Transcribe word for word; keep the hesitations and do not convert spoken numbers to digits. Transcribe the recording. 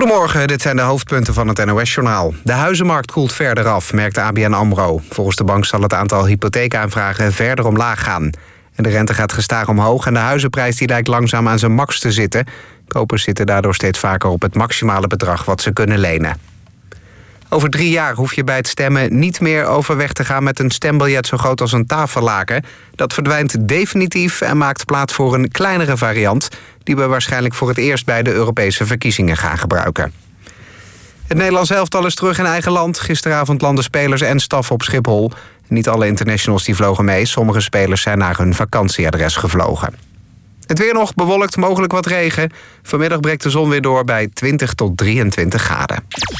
Goedemorgen, dit zijn de hoofdpunten van het N O S-journaal. De huizenmarkt koelt verder af, merkt A B N AMRO. Volgens de bank zal het aantal hypotheekaanvragen verder omlaag gaan. En de rente gaat gestaag omhoog en de huizenprijs die lijkt langzaam aan zijn max te zitten. Kopers zitten daardoor steeds vaker op het maximale bedrag wat ze kunnen lenen. Over drie jaar hoef je bij het stemmen niet meer overweg te gaan met een stembiljet zo groot als een tafellaken. Dat verdwijnt definitief en maakt plaats voor een kleinere variant die we waarschijnlijk voor het eerst bij de Europese verkiezingen gaan gebruiken. Het Nederlands elftal is terug in eigen land. Gisteravond landden spelers en staf op Schiphol. Niet alle internationals die vlogen mee. Sommige spelers zijn naar hun vakantieadres gevlogen. Het weer nog bewolkt, mogelijk wat regen. Vanmiddag breekt de zon weer door bij twintig tot drieëntwintig graden.